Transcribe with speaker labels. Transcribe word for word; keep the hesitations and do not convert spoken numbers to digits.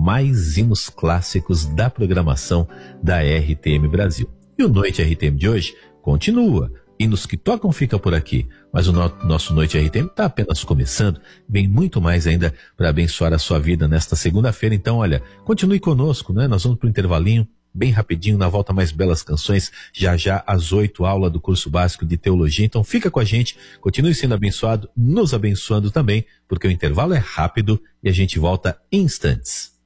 Speaker 1: mais hinos clássicos da programação da R T M Brasil. E o Noite R T M de hoje continua. Hinos que tocam fica por aqui, mas o no- nosso Noite R T M está apenas começando. Vem muito mais ainda para abençoar a sua vida nesta segunda-feira. Então, olha, continue conosco, né? Nós vamos para o intervalinho, bem rapidinho, na volta mais belas canções, já já às oito, aula do curso básico de teologia. Então fica com a gente, continue sendo abençoado, nos abençoando também, porque o intervalo é rápido e a gente volta em instantes.